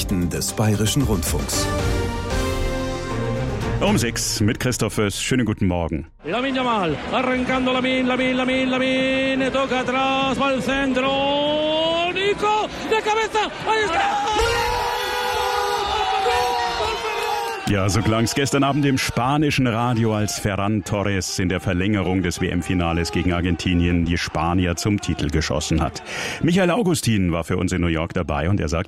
Nachrichten des Bayerischen Rundfunks. Um 6 mit Christoph Föß. Schönen guten Morgen. Lamine Yamal, arrancando Lamine, toca atrás, va al centro, Nico, de cabeza, ahí está! Ja, so klang's gestern Abend im spanischen Radio, als Ferran Torres in der Verlängerung des WM-Finales gegen Argentinien die Spanier zum Titel geschossen hat. Michael Augustin war für uns in New York dabei und er sagt,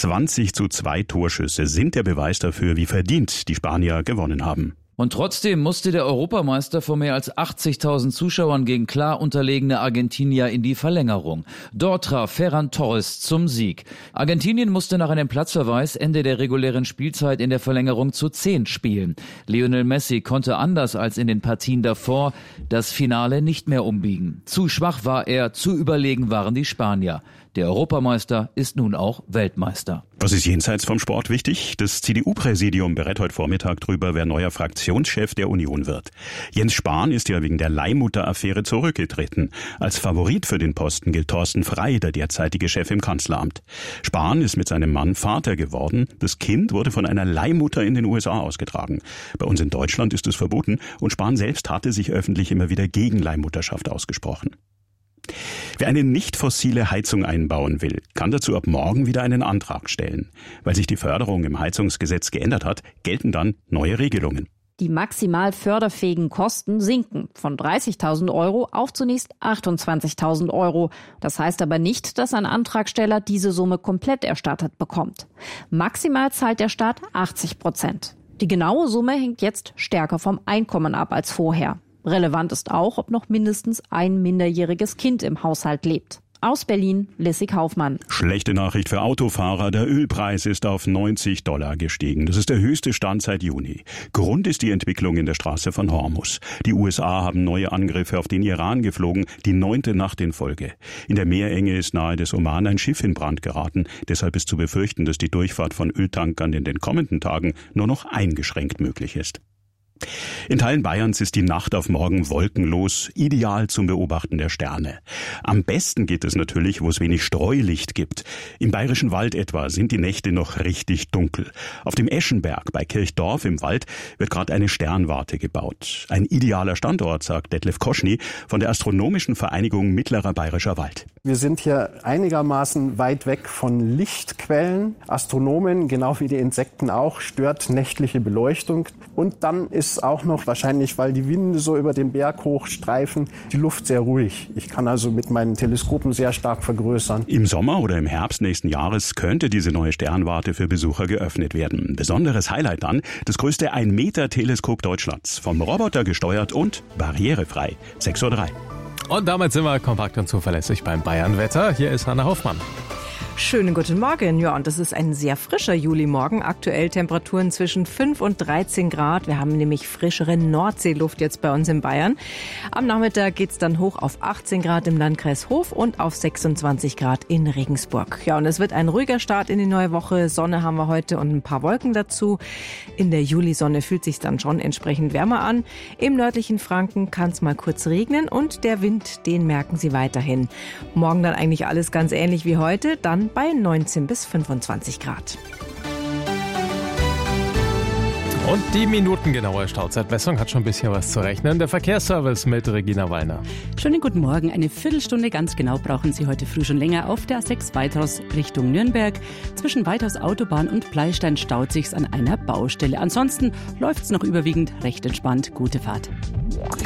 20:2 Torschüsse sind der Beweis dafür, wie verdient die Spanier gewonnen haben. Und trotzdem musste der Europameister vor mehr als 80.000 Zuschauern gegen klar unterlegene Argentinier in die Verlängerung. Dort traf Ferran Torres zum Sieg. Argentinien musste nach einem Platzverweis Ende der regulären Spielzeit in der Verlängerung zu 10 spielen. Lionel Messi konnte anders als in den Partien davor das Finale nicht mehr umbiegen. Zu schwach war er, zu überlegen waren die Spanier. Der Europameister ist nun auch Weltmeister. Was ist jenseits vom Sport wichtig? Das CDU-Präsidium berät heute Vormittag drüber, wer neuer Fraktionschef der Union wird. Jens Spahn ist ja wegen der Leihmutter-Affäre zurückgetreten. Als Favorit für den Posten gilt Thorsten Frey, der derzeitige Chef im Kanzleramt. Spahn ist mit seinem Mann Vater geworden. Das Kind wurde von einer Leihmutter in den USA ausgetragen. Bei uns in Deutschland ist es verboten und Spahn selbst hatte sich öffentlich immer wieder gegen Leihmutterschaft ausgesprochen. Wer eine nicht fossile Heizung einbauen will, kann dazu ab morgen wieder einen Antrag stellen. Weil sich die Förderung im Heizungsgesetz geändert hat, gelten dann neue Regelungen. Die maximal förderfähigen Kosten sinken von 30.000 € auf zunächst 28.000 €. Das heißt aber nicht, dass ein Antragsteller diese Summe komplett erstattet bekommt. Maximal zahlt der Staat 80%. Die genaue Summe hängt jetzt stärker vom Einkommen ab als vorher. Relevant ist auch, ob noch mindestens ein minderjähriges Kind im Haushalt lebt. Aus Berlin, Lissy Kaufmann. Schlechte Nachricht für Autofahrer. Der Ölpreis ist auf $90 gestiegen. Das ist der höchste Stand seit Juni. Grund ist die Entwicklung in der Straße von Hormuz. Die USA haben neue Angriffe auf den Iran geflogen, die 9. Nacht in Folge. In der Meerenge ist nahe des Oman ein Schiff in Brand geraten. Deshalb ist zu befürchten, dass die Durchfahrt von Öltankern in den kommenden Tagen nur noch eingeschränkt möglich ist. In Teilen Bayerns ist die Nacht auf morgen wolkenlos, ideal zum Beobachten der Sterne. Am besten geht es natürlich, wo es wenig Streulicht gibt. Im Bayerischen Wald etwa sind die Nächte noch richtig dunkel. Auf dem Eschenberg bei Kirchdorf im Wald wird gerade eine Sternwarte gebaut. Ein idealer Standort, sagt Detlef Koschny von der Astronomischen Vereinigung Mittlerer Bayerischer Wald. Wir sind hier einigermaßen weit weg von Lichtquellen. Astronomen, genau wie die Insekten auch, stört nächtliche Beleuchtung. Und dann ist auch noch wahrscheinlich, weil die Winde so über den Berg hochstreifen, die Luft sehr ruhig. Ich kann also mit meinen Teleskopen sehr stark vergrößern. Im Sommer oder im Herbst nächsten Jahres könnte diese neue Sternwarte für Besucher geöffnet werden. Besonderes Highlight dann, das größte 1-Meter-Teleskop Deutschlands. Vom Roboter gesteuert und barrierefrei. 6:03 Uhr. Und damit sind wir kompakt und zuverlässig beim Bayernwetter. Hier ist Hanna Hoffmann. Schönen guten Morgen. Ja, und das ist ein sehr frischer Julimorgen. Aktuell Temperaturen zwischen 5 und 13 Grad. Wir haben nämlich frischere Nordseeluft jetzt bei uns in Bayern. Am Nachmittag geht's dann hoch auf 18 Grad im Landkreis Hof und auf 26 Grad in Regensburg. Ja, und es wird ein ruhiger Start in die neue Woche. Sonne haben wir heute und ein paar Wolken dazu. In der Julisonne fühlt sich's dann schon entsprechend wärmer an. Im nördlichen Franken kann's mal kurz regnen und der Wind, den merken Sie weiterhin. Morgen dann eigentlich alles ganz ähnlich wie heute. Dann bei 19 bis 25 Grad. Und die minutengenaue Stauzeitmessung hat schon ein bisschen was zu rechnen. Der Verkehrsservice mit Regina Wallner. Schönen guten Morgen. Eine Viertelstunde ganz genau brauchen Sie heute früh schon länger auf der A6 Weithaus Richtung Nürnberg. Zwischen Weithaus Autobahn und Pleistein staut sich's an einer Baustelle. Ansonsten läuft's noch überwiegend recht entspannt. Gute Fahrt.